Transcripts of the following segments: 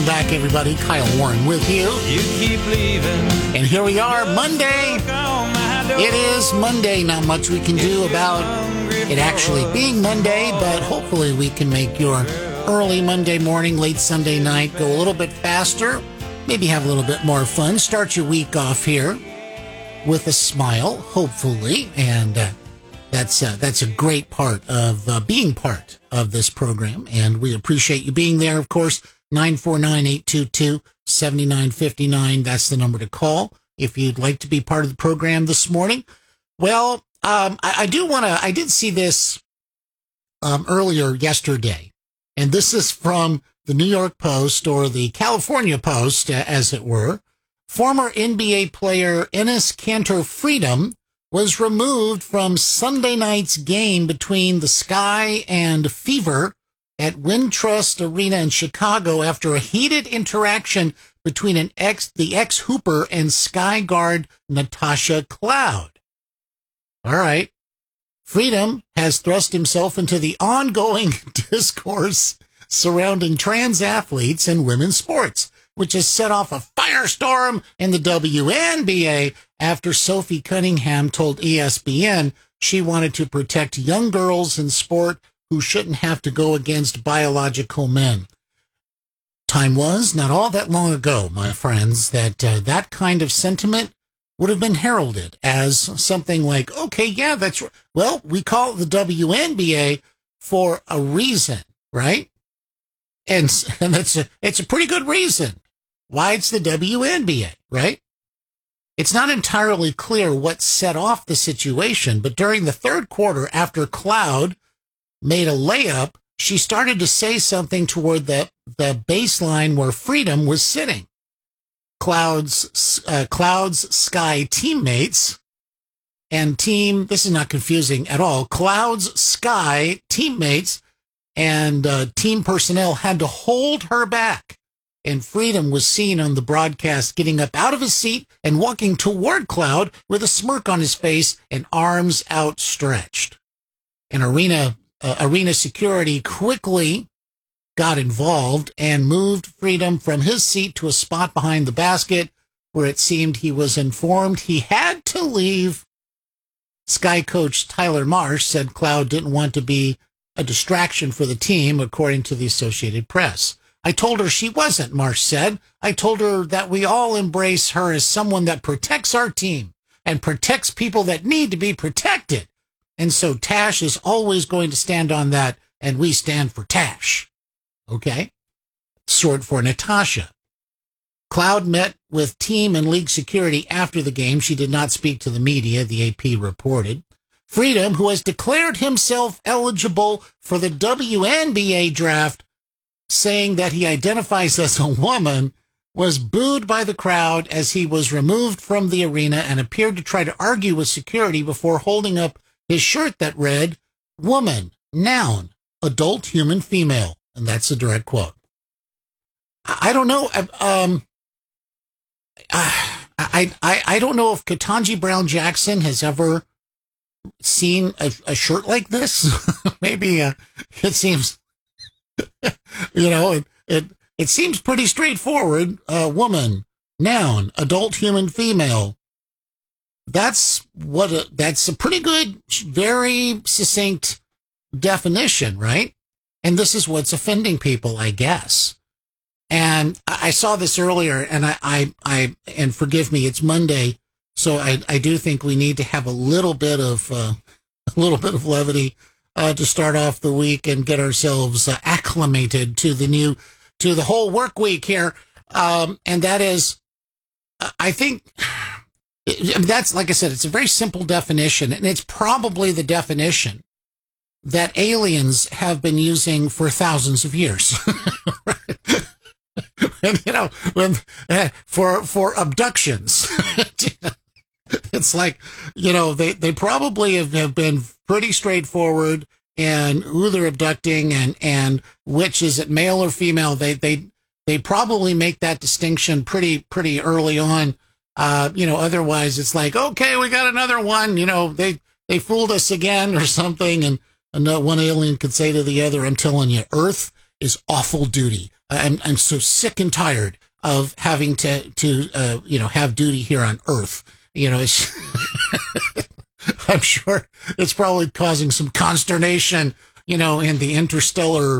back, everybody. Kyle Warren with you. You keep leaving. And here we are, Monday. It is Monday. Not much we can do about it actually being Monday, but hopefully we can make your early Monday morning, late Sunday night go a little bit faster. Maybe have a little bit more fun. Start your week off here with a smile, hopefully. And that's a great part of being part of this program. And we appreciate you being there, of course. 949-822-7959. That's the number to call if you'd like to be part of the program this morning. Well, I did see this earlier yesterday, and this is from the New York Post, or the California Post, as it were. Former NBA player Enes Kanter Freedom was removed from Sunday night's game between the Sky and Fever at Wintrust Arena in Chicago after a heated interaction between the ex-Hooper and Sky guard Natasha Cloud. All right. Freedom has thrust himself into the ongoing discourse surrounding trans athletes and women's sports, which has set off a firestorm in the WNBA after Sophie Cunningham told ESPN she wanted to protect young girls in sport who shouldn't have to go against biological men. Time was not all that long ago, my friends, that that kind of sentiment would have been heralded as something like, okay, yeah, that's right. Well, we call it the WNBA for a reason, right? And it's a pretty good reason why it's the WNBA, right? It's not entirely clear what set off the situation, but during the third quarter, after Cloud made a layup, she started to say something toward the baseline where Freedom was sitting. Cloud's Sky teammates and this is not confusing at all, Cloud's Sky teammates and team personnel had to hold her back. And Freedom was seen on the broadcast getting up out of his seat and walking toward Cloud with a smirk on his face and arms outstretched. And arena security quickly got involved and moved Freedom from his seat to a spot behind the basket where it seemed he was informed he had to leave. Sky coach Tyler Marsh said Cloud didn't want to be a distraction for the team, according to the Associated Press. I told her she wasn't, Marsh said. I told her that we all embrace her as someone that protects our team and protects people that need to be protected. And so Tash is always going to stand on that, and we stand for Tash. Okay? Short for Natasha. Cloud met with team and league security after the game. She did not speak to the media, the AP reported. Freedom, who has declared himself eligible for the WNBA draft, saying that he identifies as a woman, was booed by the crowd as he was removed from the arena and appeared to try to argue with security before holding up his shirt that read, "Woman, noun, adult human female." And that's a direct quote. I don't know. I don't know if Ketanji Brown Jackson has ever seen a shirt like this. Maybe it seems, it seems pretty straightforward. Woman, noun, adult human female. That's a pretty good, very succinct definition, right? And this is what's offending people, I guess. And I saw this earlier, and and forgive me, it's Monday, so I do think we need to have a little bit of levity to start off the week and get ourselves acclimated to the whole work week here. And that is, I think. That's, like I said, it's a very simple definition, and it's probably the definition that aliens have been using for thousands of years. And, for abductions. It's like, they probably have been pretty straightforward, and who they're abducting and which is it, male or female. They probably make that distinction pretty early on. Otherwise it's like, okay, we got another one, they fooled us again or something. And one alien could say to the other, I'm telling you, Earth is awful duty. I'm so sick and tired of having to have duty here on Earth. It's I'm sure it's probably causing some consternation, in the interstellar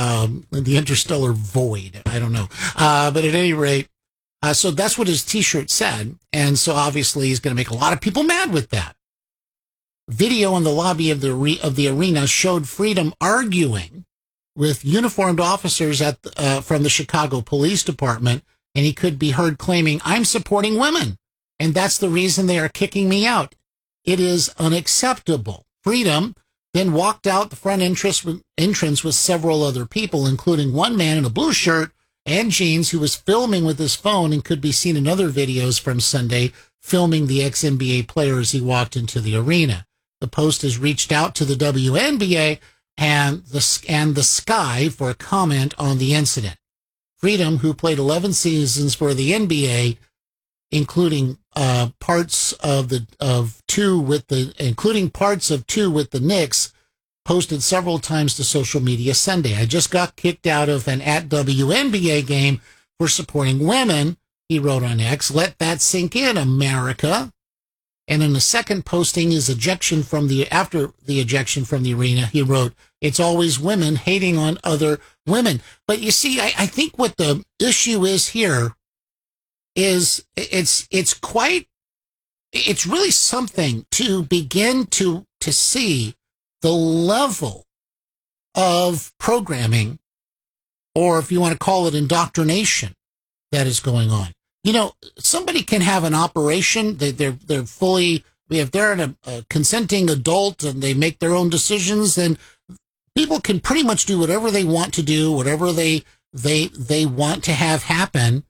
void. I don't know. But at any rate, so that's what his T-shirt said. And so obviously he's going to make a lot of people mad with that. Video in the lobby of the arena showed Freedom arguing with uniformed officers from the Chicago Police Department, and he could be heard claiming, "I'm supporting women, and that's the reason they are kicking me out. It is unacceptable." Freedom then walked out the front entrance with several other people, including one man in a blue shirt and jeans who was filming with his phone and could be seen in other videos from Sunday filming the ex-NBA player as he walked into the arena. The Post has reached out to the WNBA and the Sky for a comment on the incident. Freedom, who played 11 seasons for the NBA, including parts of two with the Knicks, posted several times to social media Sunday. "I just got kicked out of an @WNBA game for supporting women," he wrote on X. "Let that sink in, America." And in the second posting, after the ejection from the arena, he wrote, "It's always women hating on other women." But you see, I think what the issue is here is it's really something to begin to see the level of programming, or if you want to call it indoctrination, that is going on. Somebody can have an operation, they're fully, if they're a consenting adult and they make their own decisions, then people can pretty much do whatever they want to do, whatever they want to have happen.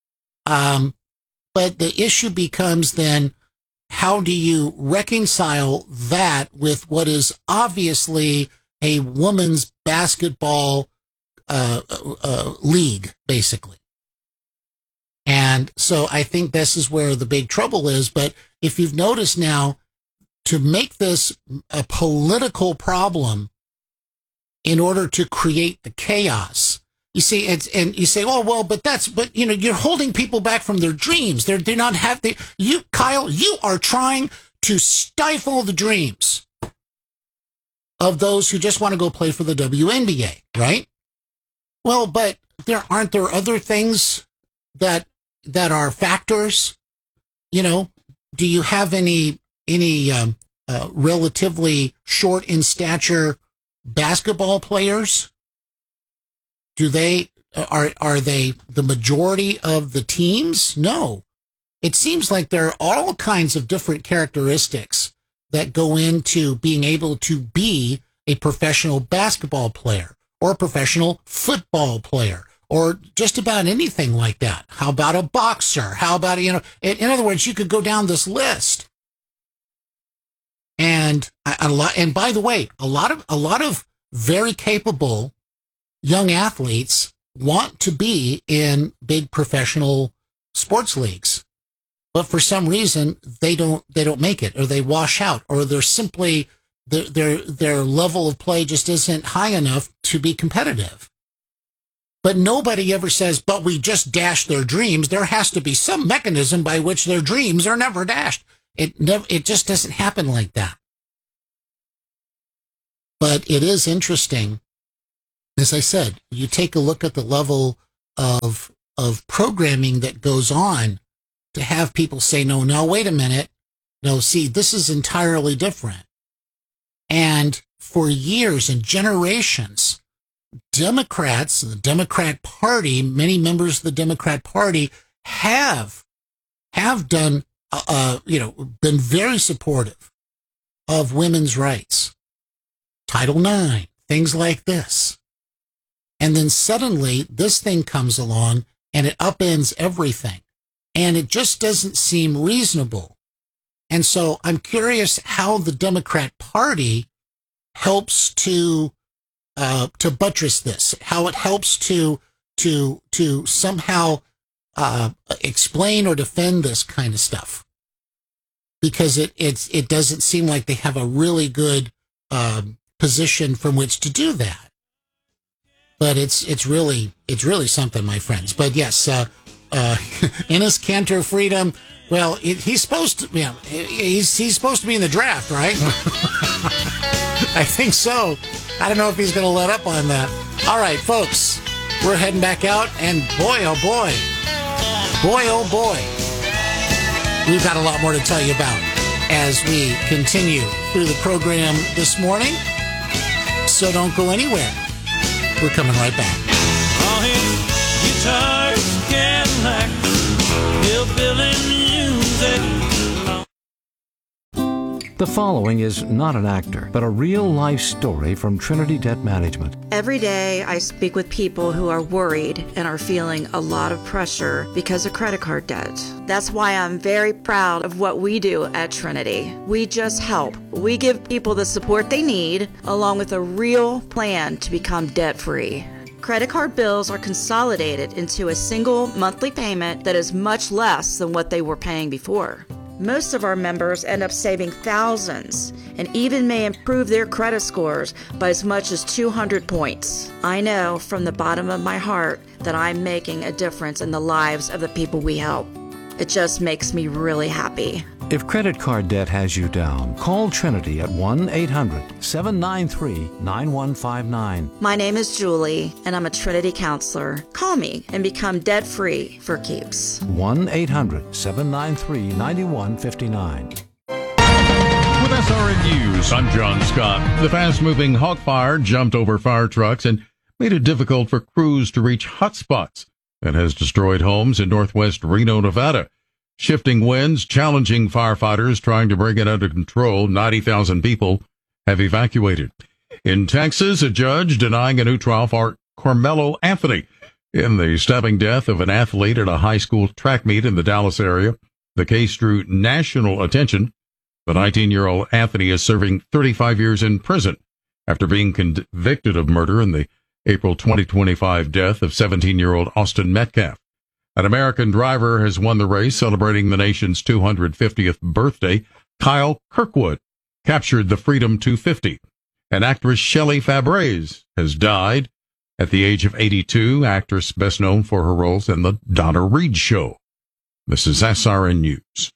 But the issue becomes then, how do you reconcile that with what is obviously a women's basketball league, basically? And so I think this is where the big trouble is. But if you've noticed now, to make this a political problem in order to create the chaos, you see, and you say, "Oh, well, but you're holding people back from their dreams. Kyle, you are trying to stifle the dreams of those who just want to go play for the WNBA, right?" Well, but aren't there other things that are factors? Do you have any relatively short in stature basketball players? Are they the majority of the teams? No. It seems like there are all kinds of different characteristics that go into being able to be a professional basketball player or a professional football player, or just about anything like that. How about a boxer? How about, in other words, you could go down this list. And by the way, a lot of very capable young athletes want to be in big professional sports leagues, but for some reason they don't make it, or they wash out, or they're simply their level of play just isn't high enough to be competitive. But nobody ever says, "But we just dashed their dreams." There has to be some mechanism by which their dreams are never dashed. It just doesn't happen like that. But it is interesting. As I said, you take a look at the level of programming that goes on to have people say, no, wait a minute. No, see, this is entirely different. And for years and generations, Democrats, the Democrat Party, many members of the Democrat Party have done, been very supportive of women's rights, Title IX, things like this. And then suddenly this thing comes along and it upends everything. And it just doesn't seem reasonable. And so I'm curious how the Democrat Party helps to buttress this, how it helps to somehow explain or defend this kind of stuff, because it doesn't seem like they have a really good position from which to do that. but it's really something, my friends. But yes, Enes Kanter Freedom. Well, he's supposed to. Yeah, he's supposed to be in the draft, right? I think so. I don't know if he's going to let up on that. All right, folks, we're heading back out, and boy, oh boy, we've got a lot more to tell you about as we continue through the program this morning. So don't go anywhere. We're coming right back. All his guitars, Cadillac, hillbilly music. The following is not an actor, but a real-life story from Trinity Debt Management. Every day, I speak with people who are worried and are feeling a lot of pressure because of credit card debt. That's why I'm very proud of what we do at Trinity. We just help. We give people the support they need, along with a real plan to become debt-free. Credit card bills are consolidated into a single monthly payment that is much less than what they were paying before. Most of our members end up saving thousands and even may improve their credit scores by as much as 200 points. I know from the bottom of my heart that I'm making a difference in the lives of the people we help. It just makes me really happy. If credit card debt has you down, call Trinity at 1-800-793-9159. My name is Julie, and I'm a Trinity counselor. Call me and become debt-free for keeps. 1-800-793-9159. With SRN News, I'm John Scott. The fast-moving Hawk Fire jumped over fire trucks and made it difficult for crews to reach hotspots and has destroyed homes in northwest Reno, Nevada. Shifting winds challenging firefighters trying to bring it under control. 90,000 people have evacuated. In Texas, a judge denying a new trial for Carmelo Anthony in the stabbing death of an athlete at a high school track meet in the Dallas area. The case drew national attention. The 19-year-old Anthony is serving 35 years in prison after being convicted of murder in the April 2025 death of 17-year-old Austin Metcalf. An American driver has won the race, celebrating the nation's 250th birthday. Kyle Kirkwood captured the Freedom 250. And actress Shelley Fabares has died at the age of 82, actress best known for her roles in The Donna Reed Show. This is SRN News.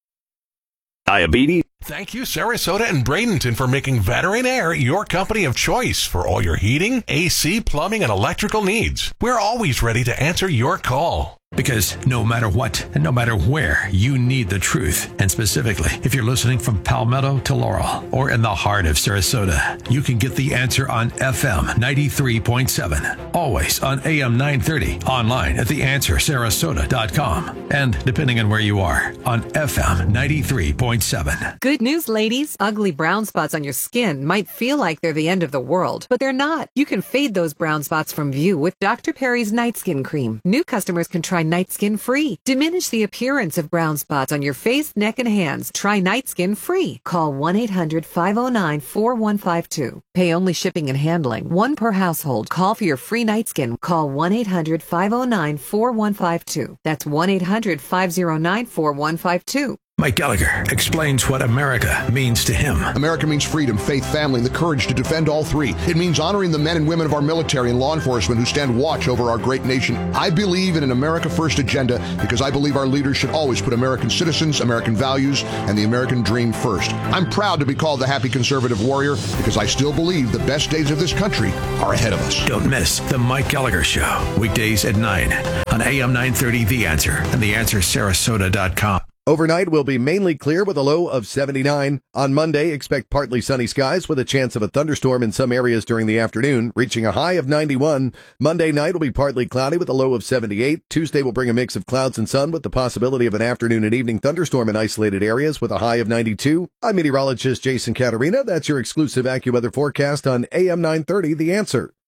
Diabetes. Thank you, Sarasota and Bradenton, for making Veteran Air your company of choice for all your heating, AC, plumbing, and electrical needs. We're always ready to answer your call. Because no matter what and no matter where, you need the truth. And specifically, if you're listening from Palmetto to Laurel or in the heart of Sarasota, you can get the answer on FM 93.7. Always on AM 930. Online at theanswersarasota.com. And depending on where you are, on FM 93.7. Good news, ladies. Ugly brown spots on your skin might feel like they're the end of the world, but they're not. You can fade those brown spots from view with Dr. Perry's Night Skin Cream. New customers can try Night Skin free. Diminish the appearance of brown spots on your face, neck, and hands. Try Night Skin free. Call 1-800-509-4152. Pay only shipping and handling. One per household. Call for your free Night Skin. Call 1-800-509-4152. That's 1-800-509-4152. Mike Gallagher explains what America means to him. America means freedom, faith, family, and the courage to defend all three. It means honoring the men and women of our military and law enforcement who stand watch over our great nation. I believe in an America First agenda because I believe our leaders should always put American citizens, American values, and the American dream first. I'm proud to be called the happy conservative warrior because I still believe the best days of this country are ahead of us. Don't miss The Mike Gallagher Show, weekdays at 9 on AM 930 The Answer and theanswersarasota.com. Overnight will be mainly clear with a low of 79. On Monday, expect partly sunny skies with a chance of a thunderstorm in some areas during the afternoon, reaching a high of 91. Monday night will be partly cloudy with a low of 78. Tuesday will bring a mix of clouds and sun with the possibility of an afternoon and evening thunderstorm in isolated areas with a high of 92. I'm meteorologist Jason Caterina. That's your exclusive AccuWeather forecast on AM 930, The Answer.